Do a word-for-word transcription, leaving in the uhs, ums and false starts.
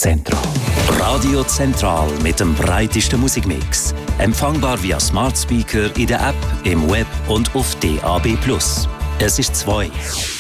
Zentral. Radio Zentral mit dem breitesten Musikmix. Empfangbar via Smart Speaker in der App, im Web und auf D A B plus. Es ist zwei.